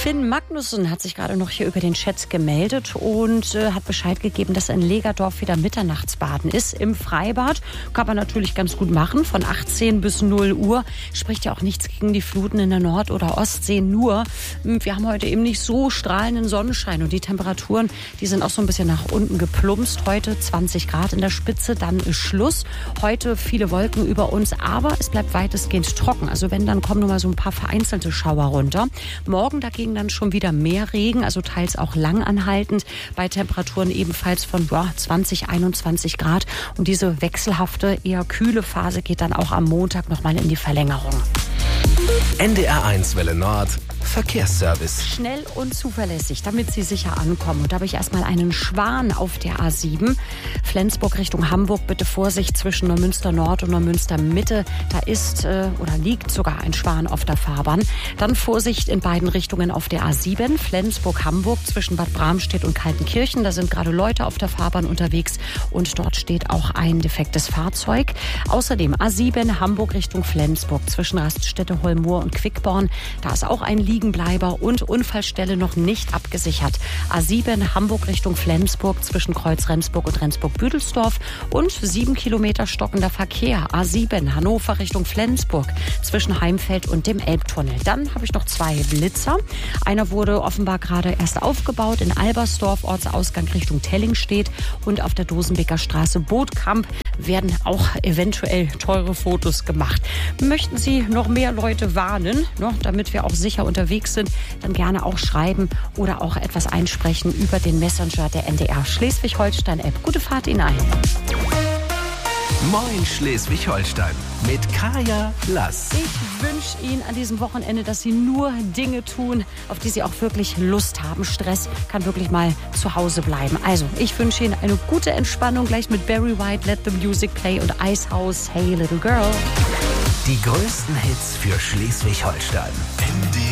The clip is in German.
Finn Magnussen hat sich gerade noch hier über den Chat gemeldet und hat Bescheid gegeben, dass in Legerdorf wieder Mitternachtsbaden ist im Freibad. Kann man natürlich ganz gut machen, von 18 bis 0 Uhr. Spricht ja auch nichts gegen die Fluten in der Nord- oder Ostsee. Nur, wir haben heute eben nicht so strahlenden Sonnenschein und die Temperaturen, die sind auch so ein bisschen nach unten geplumpst. Heute 20 Grad in der Spitze, dann ist Schluss. Heute viele Wolken über uns, aber es bleibt weitestgehend trocken. Also wenn, dann kommen nur mal so ein paar vereinzelte Schauer runter. Morgen dagegen dann schon wieder mehr Regen, also teils auch lang anhaltend, bei Temperaturen ebenfalls von 20, 21 Grad. Und diese wechselhafte, eher kühle Phase geht dann auch am Montag nochmal in die Verlängerung. NDR1 Welle Nord, Verkehrsservice. Schnell und zuverlässig, damit Sie sicher ankommen. Und da habe ich erstmal einen Schwan auf der A7. Flensburg Richtung Hamburg, bitte Vorsicht zwischen Neumünster Nord und Neumünster Mitte. Da ist oder liegt sogar ein Schwan auf der Fahrbahn. Dann Vorsicht in beiden Richtungen auf der A7. Flensburg-Hamburg zwischen Bad Bramstedt und Kaltenkirchen. Da sind gerade Leute auf der Fahrbahn unterwegs und dort steht auch ein defektes Fahrzeug. Außerdem A7 Hamburg Richtung Flensburg zwischen Raststätte Holmoor und Quickborn. Da ist auch ein Liegenbleiber und Unfallstelle noch nicht abgesichert. A7 Hamburg Richtung Flensburg zwischen Kreuz Rendsburg und Rendsburg-Büdelsdorf und 7 Kilometer stockender Verkehr. A7 Hannover Richtung Flensburg zwischen Heimfeld und dem Elbtunnel. Dann habe ich noch 2 Blitzer. Einer wurde offenbar gerade erst aufgebaut in Albersdorf, Ortsausgang Richtung Tellingstedt und auf der Dosenbeker Straße Bootkamp werden auch eventuell teure Fotos gemacht. Möchten Sie noch mehr Leute warnen, damit wir auch sicher unterwegs sind, dann gerne auch schreiben oder auch etwas einsprechen über den Messenger der NDR Schleswig-Holstein-App. Gute Fahrt Ihnen allen. Moin Schleswig-Holstein mit Kaya Lass. Ich wünsche Ihnen an diesem Wochenende, dass Sie nur Dinge tun, auf die Sie auch wirklich Lust haben. Stress kann wirklich mal zu Hause bleiben. Also, ich wünsche Ihnen eine gute Entspannung gleich mit Barry White, Let the Music Play und Icehouse, Hey Little Girl. Die größten Hits für Schleswig-Holstein.